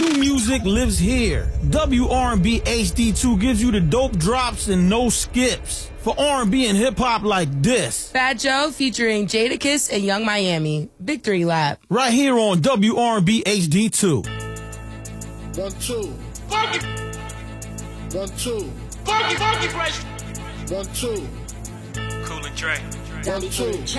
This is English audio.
New music lives here. WRB HD2 gives you the dope drops and no skips. For R&B and hip-hop like this. Fat Joe featuring Jadakiss and Young Miami. Victory Lap. Right here on WRB HD2. 1, 2. Funky. 1, 2. Funky fresh. 1, 2. Cool and Dre. 1, 2.